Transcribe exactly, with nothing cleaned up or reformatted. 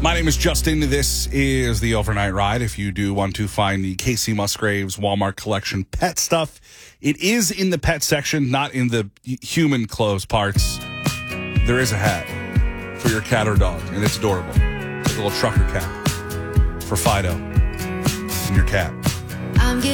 My name is Justin. This is the Overnight Ride. If you do want to find the Casey Musgraves Walmart collection pet stuff, it is in the pet section, not in the human clothes parts. There is a hat for your cat or dog, and it's adorable. It's a little trucker cap for Fido and your cat.